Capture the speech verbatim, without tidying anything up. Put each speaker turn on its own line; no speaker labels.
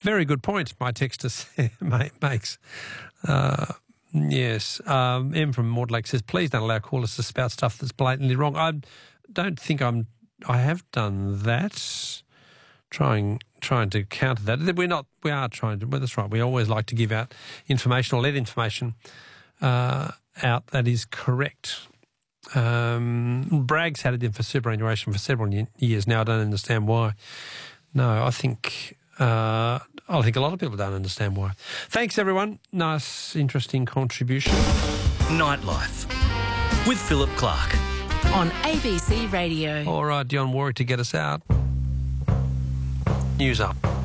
Very good point, my texter makes. Uh, yes. Um, M from Mortlake says, please don't allow callers to spout stuff that's blatantly wrong. I don't think I'm, I have done that. Trying trying to counter that. We're not, we are trying to, well, that's right. We always like to give out information or let information uh, out that is correct. Um, Bragg's had it in for superannuation for several years now. I don't understand why. No, I think uh, I think a lot of people don't understand why. Thanks, everyone. Nice, interesting contribution.
Nightlife with Philip Clark
on A B C Radio.
All right, Dionne Warwick to get us out. News up.